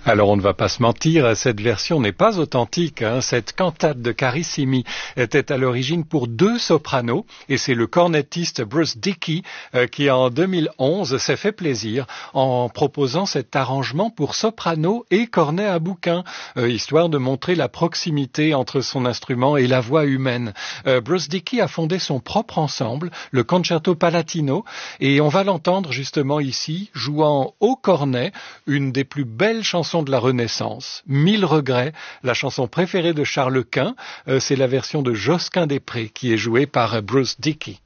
Alors on ne va pas se mentir, cette version n'est pas authentique. Cette cantate de Carissimi était à l'origine pour 2 sopranos et c'est le cornettiste Bruce Dickey qui en 2011 s'est fait plaisir en proposant cet arrangement pour soprano et cornet à bouquin, histoire de montrer la proximité entre son instrument et la voix humaine. Bruce Dickey a fondé son propre ensemble, le Concerto Palatino, et on va l'entendre justement ici, jouant au cornet, une des plus belles chansons de la Renaissance, 1000 regrets, la chanson préférée de Charles Quint, c'est la version de Josquin des Prés qui est jouée par Bruce Dickey.